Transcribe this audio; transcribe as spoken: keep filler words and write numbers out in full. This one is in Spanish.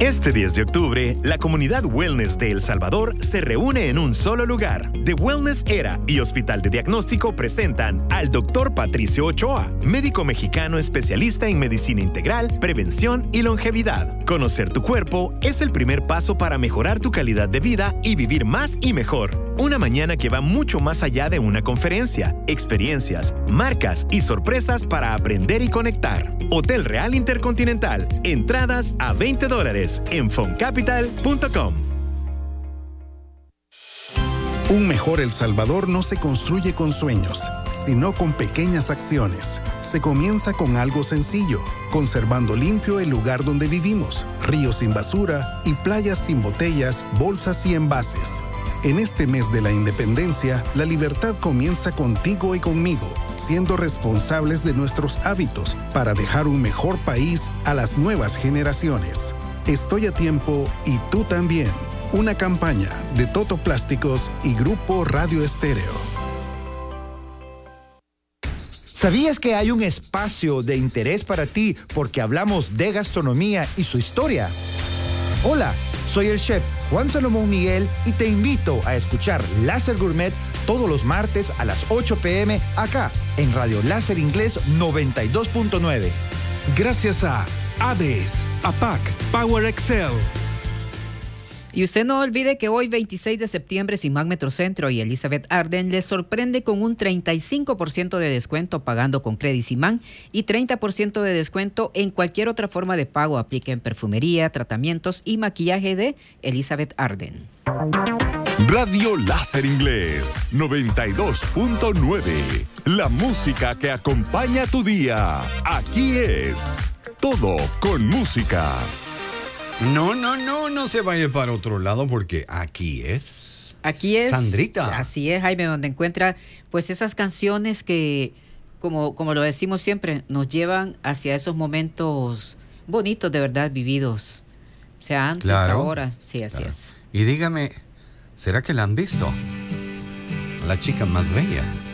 Este diez de octubre, la comunidad Wellness de El Salvador se reúne en un solo lugar. The Wellness Era y Hospital de Diagnóstico presentan al doctor Patricio Ochoa, médico mexicano especialista en medicina integral, prevención y longevidad. Conocer tu cuerpo es el primer paso para mejorar tu calidad de vida y vivir más y mejor. Una mañana que va mucho más allá de una conferencia, experiencias, marcas y sorpresas para aprender y conectar. Hotel Real Intercontinental. Entradas a veinte dólares en foncapital punto com. Un mejor El Salvador no se construye con sueños, sino con pequeñas acciones. Se comienza con algo sencillo, conservando limpio el lugar donde vivimos, ríos sin basura y playas sin botellas, bolsas y envases. En este mes de la independencia, la libertad comienza contigo y conmigo, siendo responsables de nuestros hábitos para dejar un mejor país a las nuevas generaciones. Estoy a tiempo y tú también. Una campaña de Toto Plásticos y Grupo Radio Estéreo. ¿Sabías que hay un espacio de interés para ti porque hablamos de gastronomía y su historia? Hola, soy el chef Juan Salomón Miguel y te invito a escuchar Láser Gourmet todos los martes a las ocho pe eme acá en Radio Láser Inglés noventa y dos punto nueve. Gracias a A D E S, A P A C, Power Excel. Y usted no olvide que hoy, veintiséis de septiembre, Simán Metrocentro y Elizabeth Arden les sorprende con un treinta y cinco por ciento de descuento pagando con Credit Simán y treinta por ciento de descuento en cualquier otra forma de pago. Aplica en perfumería, tratamientos y maquillaje de Elizabeth Arden. Radio Láser Inglés noventa y dos punto nueve. La música que acompaña tu día. Aquí es Todo con Música. No, no, no, no se vaya para otro lado porque aquí es... Aquí es... Sandrita. Así es, Jaime, donde encuentra pues esas canciones que, como, como lo decimos siempre, nos llevan hacia esos momentos bonitos de verdad vividos. Sea antes, Claro. ahora. Sí, así Claro. es. Y dígame, ¿será que la han visto? La chica más bella.